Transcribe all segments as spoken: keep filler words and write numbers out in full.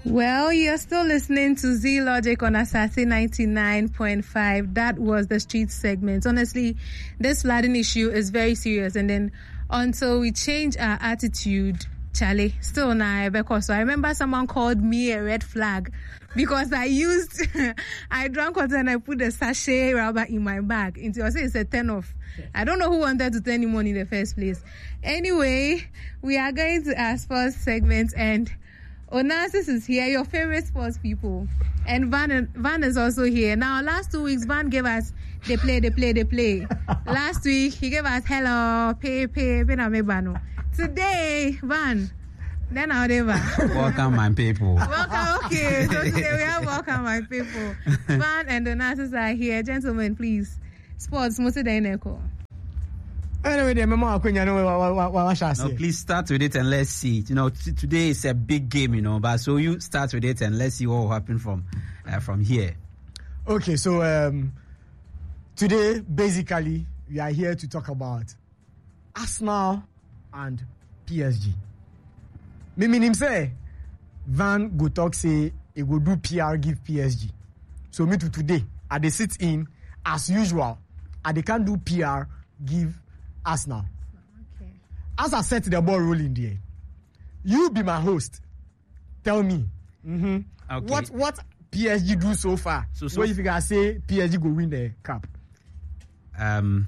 Well, you're still listening to Z Logic on Asase ninety-nine point five. That was the street segment. Honestly, this flooding issue is very serious. And then until we change our attitude, Charlie, still now, because I remember someone called me a red flag because I used, I drank water and I put the sachet rubber in my bag. Until I say it's a turn off. I don't know who wanted to turn him on in the first place. Anyway, we are going to our sports segment, and Onassis is here, your favorite sports people. And Van Van is also here. Now, last two weeks, Van gave us they play, they play, they play. Last week, he gave us hello, pay, pay, pay, mebano. Today, Van, then I'll never. Welcome, my people. Welcome, okay. So today we have welcome, my people. Van and Onassis are here. Gentlemen, please. Sports, Musi Daineko. Anyway, the mama Akunya no what shall I say? No, please start with it and let's see. You know, t- today is a big game, you know, but so you start with it and let's see what will happen from uh, from here. Okay, so um, today basically we are here to talk about Arsenal and P S G. Me meaning say Van go talk say he go do P R give P S G. So me to today I dey sit in as usual. I they can't do P R give Arsenal. Okay. As I set the ball rolling there, you be my host. Tell me, mm-hmm, okay. what what P S G do so far? So, so what if you guys say P S G go win the cup? Um,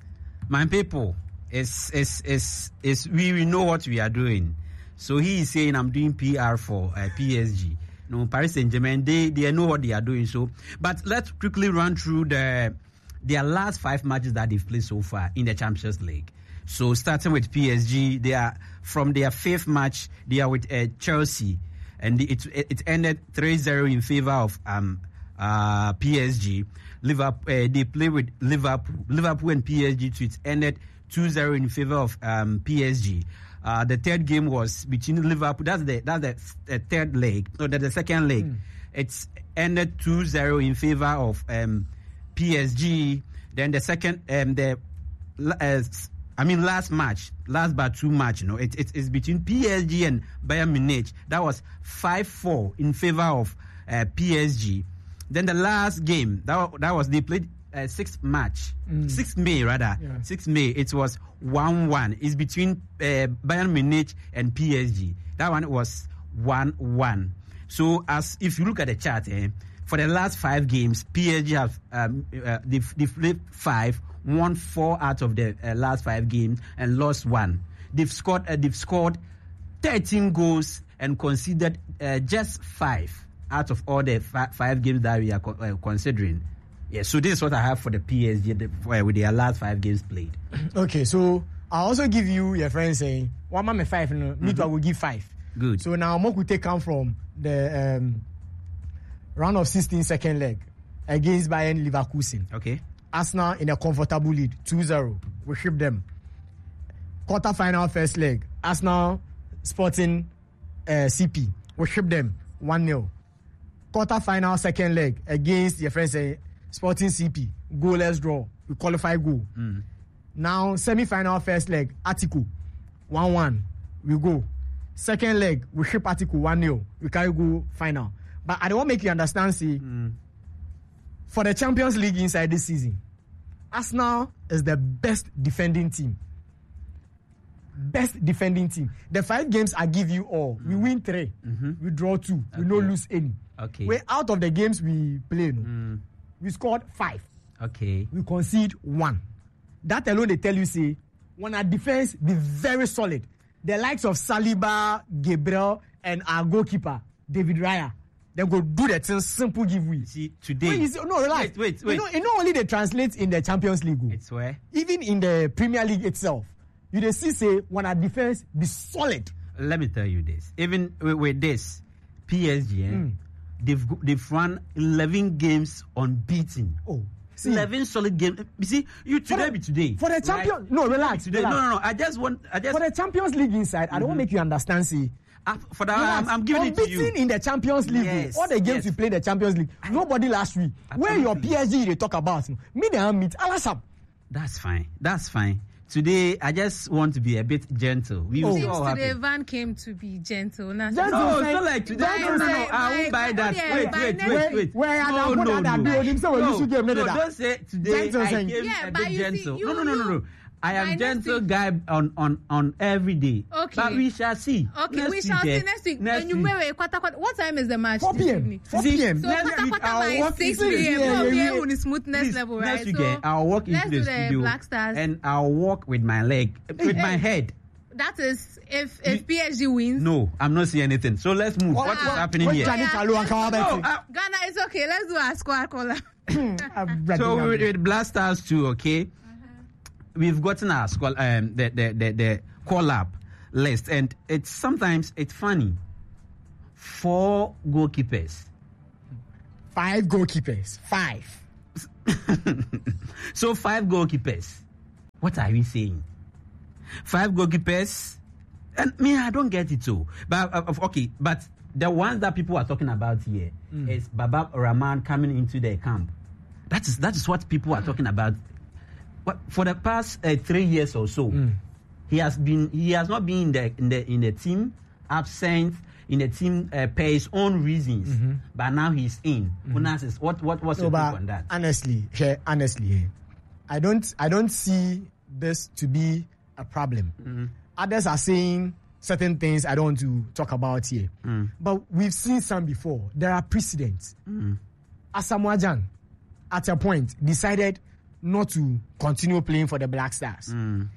my people, is is is is we, we know what we are doing. So he is saying I'm doing P R for uh, P S G. No, Paris Saint-Germain, they they know what they are doing. So, but let's quickly run through the. Their last five matches that they've played so far in the Champions League. So starting with P S G, they are from their fifth match, they are with uh, Chelsea, and it it ended three zero in favor of um uh P S G. Liverpool, uh, they play with Liverpool, Liverpool and P S G. So it ended two zero in favor of um P S G. Uh, the third game was between Liverpool. That's the that's the, the third leg. No, that's the second leg. Mm. It's ended two zero in favor of um. P S G. Then the second, um, the uh, I mean last match, last but two match, you know, it, it, it's between P S G and Bayern Munich. That was five four in favor of uh, P S G. Then the last game, that that was they played uh, sixth match, mm. sixth May rather, yeah. sixth May. It was one one. It's between uh, Bayern Munich and P S G. That one was one one. So as if you look at the chart, eh. For the last five games, P S G have um, uh, they've, they've played five, won four out of the uh, last five games, and lost one. They've scored uh, they've scored thirteen goals and conceded uh, just five out of all the fi- five games that we are co- uh, considering. Yeah, so this is what I have for the P S G the, uh, with their last five games played. Okay, so I also give you your friend saying one man five, no, me too I will give five. Good. So now Moku take come from the. Um, round of sixteen second leg against Bayern Leverkusen. Okay. Arsenal in a comfortable lead, two zero. We ship them. Quarter final first leg. Arsenal Sporting uh, C P. We ship them one nil. Quarter final second leg against your friends uh, Sporting C P. Goalless draw. We qualify goal. Mm. Now semi final first leg. Atiku one one. We go. Second leg we ship Atiku one nil. We carry go final. But I don't want to make you understand, see, mm. for the Champions League inside this season, Arsenal is the best defending team. Best defending team. The five games I give you all, mm. we win three, mm-hmm. we draw two, okay. we no lose any. Okay. We're out of the games we play, no, mm. we scored five. Okay. We concede one. That alone they tell you, say, when our defense be very solid, the likes of Saliba, Gabriel, and our goalkeeper, David Raya, they go do that thing simple giveaway. See, today. Wait, see, no, relax. Wait, wait, wait. You know, you know only they translate in the Champions League. It's where? Even in the Premier League itself. You they see say when our defense be solid. Let me tell you this. Even with, with this, P S G, eh, mm. they've they've run eleven games unbeaten. Oh. See, eleven solid games. You see, you today the, be today. For the champion, right? no, relax. Today, relax. no, no, no. I just want. I just for the Champions League inside. Mm-hmm. I don't want to make you understand. See. Uh, for that, I'm, I'm giving it to you. Unbeaten in the Champions League. Yes, all the games yes. you play in the Champions League. I, Nobody last week. Where your P S G they talk about? Me they meet Alasam. That's fine. That's fine. today I just want to be a bit gentle. We will Oh. see Seems what today happens. Van came to be gentle. Now, Gentle. No, Say- it's not like today. By- No, no, no, by- I won't by- buy that. yeah, Wait, by wait, next- wait, wait. Where are No, the no, one that no. be on him, so when you should give me No, that? don't say today Gentle I saying- came Yeah, a but bit you see, gentle. you- No, no, no, no, no. I by am next gentle week- guy on, on, on every day. Okay. But we shall see. Okay, Next we shall eh, see next week. Next And you week. wait, wait, quarter, quarter. What time is the match? four this p.m. evening? four See, p.m. So next quarter, week quarter I'll by walk six into the- p.m. yeah, No, yeah, be yeah. on the smoothness Please, level, right? next week, So eh, I'll walk let's into do the the studio Black Stars. and I'll walk with my leg, with my head. that is if if You- P S G wins. No, I'm not seeing anything. So let's move. What- what is what- happening what here? Johnny Kalu and Kawa No, Betty? uh, Ghana, it's okay. Let's do a squad caller. so with, with Black Stars too, okay, we've gotten our squad, um, the the the, the call up list, and it's sometimes it's funny. Four goalkeepers. Five goalkeepers. Five. So five goalkeepers. What are we saying? Five goalkeepers, and me, I don't get it too. But uh, okay, but the ones that people are talking about here Mm. is Baba Rahman coming into the camp. That is that is what people are talking about. What for the past uh, three years or so, Mm. he has been he has not been in the in the in the team, absent in the team uh, per his own reasons. Mm-hmm. But now he's in. Mm-hmm. What what what's No, your take but on that? honestly, here, honestly, here, I don't, I don't see this to be a problem. Mm-hmm. Others are saying certain things I don't want to talk about here, Mm. but we've seen some before. There are precedents. Mm. Asamoah Gyan, at a point, decided not to continue playing for the Black Stars. Mm.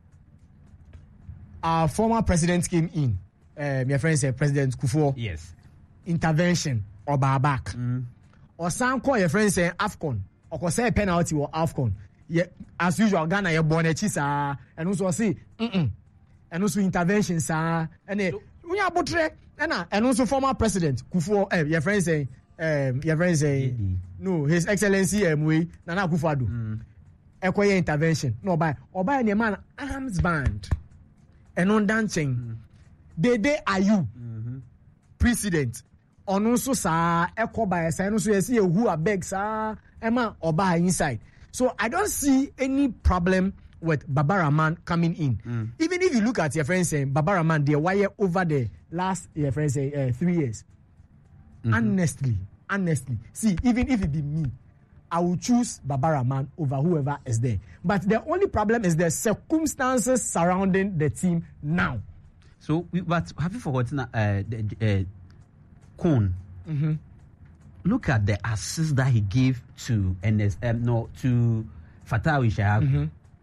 Our former president came in. Uh, my friend said, President Kufuor, Yes. intervention or back. Mm. Or some call your friend saying AFCON or say penalty or AFCON. Yeah, as usual, Ghana you're born a chisa and also say mm and also intervention sir and eh, we are botre and and also former president Kufuor eh, your friend saying um your friend saying no His Excellency um we Nana Akufo-Addo Mm. ekoye intervention no by or by the man arms band and on dancing Mm. they they are you Mm-hmm. president ɔno nso saa ɛkɔ ba ɛsan no nso yɛsi ehu abeg saa ɛma ɔba inside so I don't see any problem with Baba Rahman coming in. Mm. Even if you look at your friend saying Baba Rahman they wire over the last your friend say uh, three years. Mm-hmm. Honestly, honestly, see even if it be me, I will choose Baba Rahman over whoever is there. But the only problem is the circumstances surrounding the team now. So, we, but have you forgotten uh, the uh, Kuhn? Mm-hmm. Look at the assist that he gave to N S M, no, to Fatawi Shahab. Mm-hmm.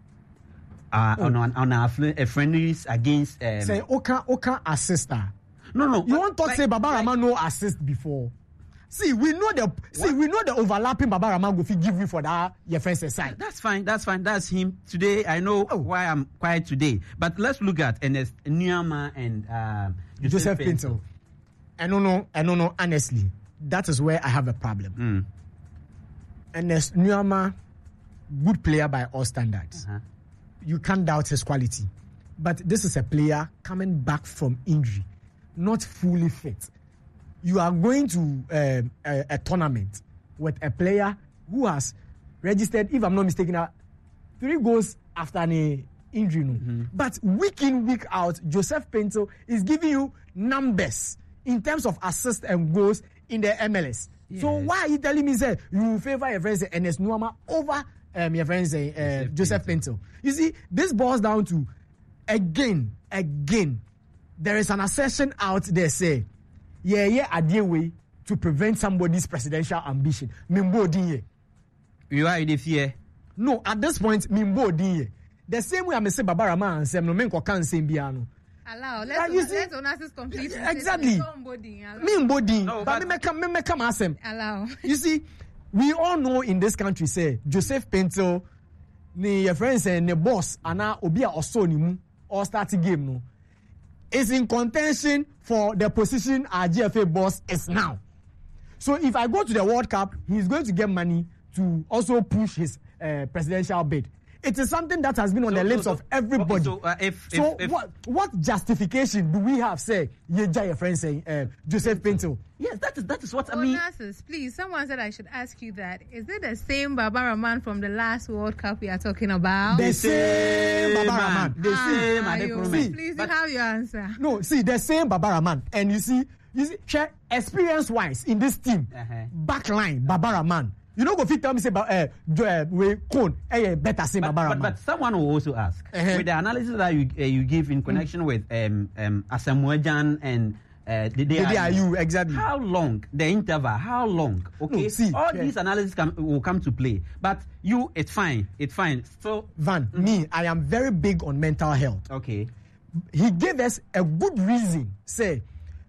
Uh, Oh. on, on, on our fl- uh, friendlies against. Um, Say Oka Oka assister. no, no. You but- want to like- say Baba like- Rahman no assist before? See, we know the see What? we know the overlapping Baba Rahman go fit give you for that your friend's side. That's fine. That's fine. That's him. Today, I know Oh. why I'm quiet today. But let's look at Ernest Nyama and um, Joseph, Joseph Pinto. Pinto. I don't know. I don't know. Honestly, that is where I have a problem. Mm. And there's Nyama, good player by all standards. Uh-huh. You can't doubt his quality. But this is a player coming back from injury, not fully fit. You are going to um, a, a tournament with a player who has registered, if I'm not mistaken, uh, three goals after an injury. No? Mm-hmm. But week in, week out, Joseph Pinto is giving you numbers in terms of assists and goals in the M L S. So Yes. why are you telling me, say, you favor your friend, say, Ernest Nuama over um, your friend, say, uh, Joseph Joseph Pinto? You see, this boils down to, again, again, there is an assertion out there, say, yeah, yeah, idea way to prevent somebody's presidential ambition. Mimbo dinye. You are in the fear. No, at this point, Mimbo dinye. The same way I'm saying Baba Rahman and Sam no men can say biano. Allow. Ah, Let's you let's see- let's honestly complete. Exactly. Somebody, allow. Mimbo din. No, But but- me come me me come ask him. Allow. You see, we all know in this country, say Joseph Pinto, ni your friends say ne boss, ana obi a oso ni mu or starting game no, is in contention for the position our G F A boss is now. So if I go to the World Cup, he's going to get money to also push his uh, presidential bid. It is something that has been on so, the lips so, so, of everybody. Okay, so uh, if, so if, if, what what justification do we have? Say, Yeja, your friend saying uh, Joseph Pinto. Yes, that is that is what oh, I mean. Nurses, please, someone said I should ask you that. Is it the same Barbara man from the last World Cup we are talking about? The same Barbara man. The ah, same. you, see, please, but, you have your answer. No, see, the same Barbara man, and you see, you see, share experience-wise in this team, uh-huh. backline Barbara man. You know, go fit tell me say, uh, uh, we cone, eh, better say Barbara but, man. But someone will also ask uh-huh. with the analysis that you uh, you give in connection mm. with um um Asamoah and. Uh, the, the, the are you exactly how long the interval how long okay no, see, all yeah. these analysis come, will come to play, but you it's fine it's fine so Van mm-hmm. me I am very big on mental health. Okay, he gave us a good reason say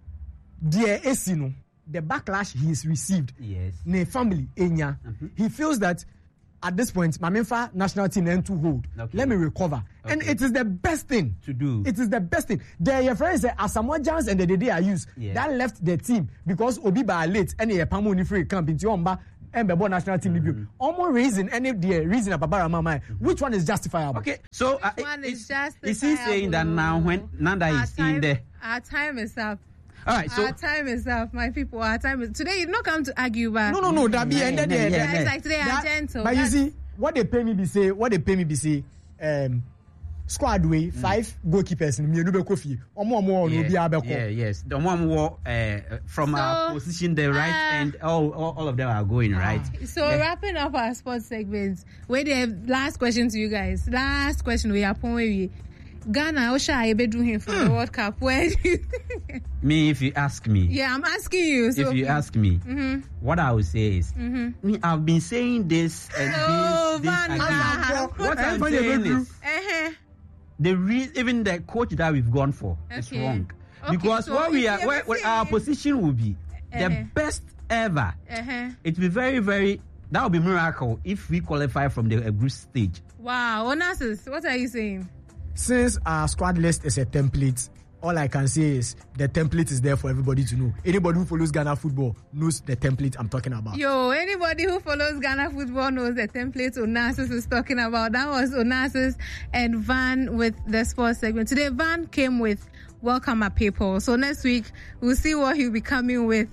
dear Esino, the backlash he's received yes ne family enya mm-hmm. he feels that at this point, Mamenfa national team and to hold. Okay. Let me recover. Okay. And it is the best thing to do. It is the best thing. Their friends say Asamoah Gyan and the Dede Ayus yeah. that left the team because Obiba late and a Pamu ni free camp into Omba and Bebo national team debut. Mm-hmm. Almost reason any the reason about Baramama. Mm-hmm. Which one is justifiable? Okay, so uh, Which one is justifiable? Is he saying that now when Nanda our is time, in there? Our time is up. All right, so our time is up, my people. Our time is today. You don't come to argue, but no, no, no. That be ended there. Yeah, it's like today are gentle. But you see. What they pay me be say, what they pay me be say, um, squad way mm. five goalkeepers in Mienu Kofi. Omo omo no bi abeko. Yeah, yes. The one more uh, from so, our position, the right uh, and all, all all of them are going right. So yeah. Wrapping up our sports segments, wait the last question to you guys. Last question we are we Ghana, Osha, you be doing for mm. the World Cup. Where do you think? Me, if you ask me. Yeah, I'm asking you. So if you ask me, mm-hmm. what I would say is, mm-hmm. me, I've been saying this and oh, this, this, and this. What I'm saying is, uh-huh. the re- even the coach that we've gone for okay. is wrong. Okay, because so where we are, where, where our position will be uh-huh. the best ever. Uh-huh. It will be very, very. That would be a miracle if we qualify from the uh, group stage. Wow, Onassis, what are you saying? Since our squad list is a template, all I can say is the template is there for everybody to know. Anybody who follows Ghana football knows the template I'm talking about. Yo, anybody who follows Ghana football knows the template Onassis is talking about. That was Onassis and Van with the sports segment. Today, Van came with Welcome My People. So next week, we'll see what he'll be coming with.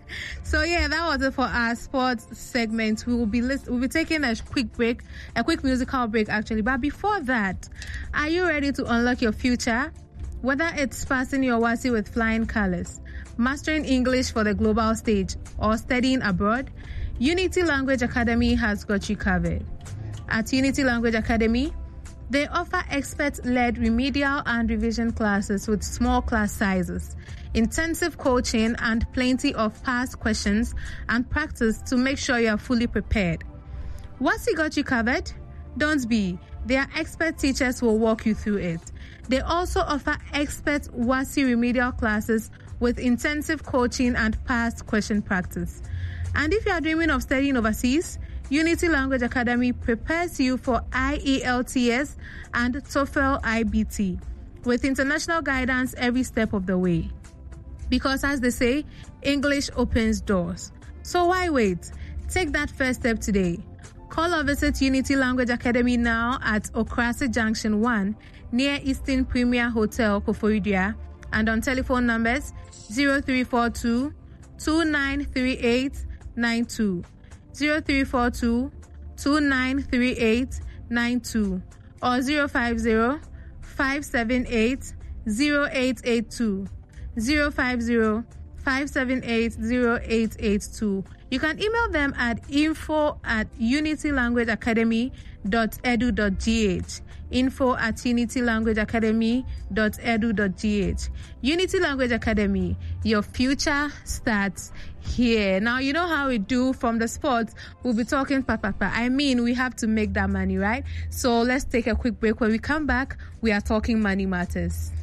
So yeah, that was it for our sports segment. We will be list- we'll be taking a quick break, a quick musical break actually. But before that, are you ready to unlock your future? Whether it's passing your WASSCE with flying colors, mastering English for the global stage, or studying abroad, Unity Language Academy has got you covered. At Unity Language Academy, they offer expert-led remedial and revision classes with small class sizes, intensive coaching, and plenty of past questions and practice to make sure you are fully prepared. WASSCE got you covered? Don't be. Their expert teachers will walk you through it. They also offer expert WASSCE remedial classes with intensive coaching and past question practice. And if you are dreaming of studying overseas, Unity Language Academy prepares you for I E L T S and TOEFL I B T with international guidance every step of the way. Because as they say, English opens doors. So why wait? Take that first step today. Call or visit Unity Language Academy now at Okrasi Junction one near Eastern Premier Hotel, Koforidua, and on telephone numbers zero three four two, two nine three eight nine two, zero three four two, two nine three eight nine two, or zero five zero, five seven eight, zero eight eight two, zero five zero, five seven eight, zero eight eight two. You can email them at info at unitylanguageacademy.edu.gh. Info at unitylanguageacademy.edu.gh. Unity Language Academy, your future starts here. Now, you know how we do from the sports. We'll be talking pa pa pa. I mean, we have to make that money, right? So let's take a quick break. When we come back, we are talking money matters.